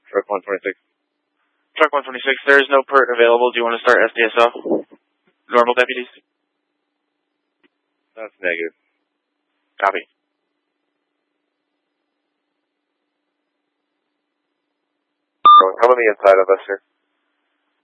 Truck 126. Truck 126, there is no PERT available. Do you want to start SDSO? Normal deputies? That's negative. Copy. Come on the inside of us, sir.